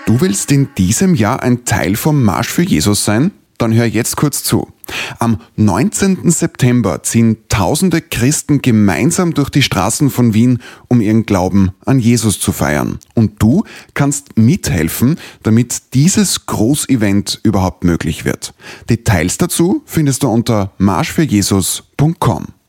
Du willst in diesem Jahr ein Teil vom Marsch für Jesus sein? Dann hör jetzt kurz zu. Am 19. September ziehen tausende Christen gemeinsam durch die Straßen von Wien, um ihren Glauben an Jesus zu feiern. Und du kannst mithelfen, damit dieses Großevent überhaupt möglich wird. Details dazu findest du unter marschfürjesus.com.